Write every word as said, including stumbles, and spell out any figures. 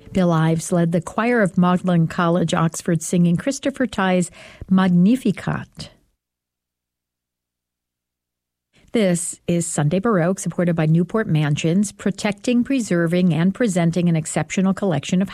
Bill Ives led the choir of Magdalen College, Oxford, singing Christopher Tye's Magnificat. This is Sunday Baroque, supported by Newport Mansions, protecting, preserving, and presenting an exceptional collection of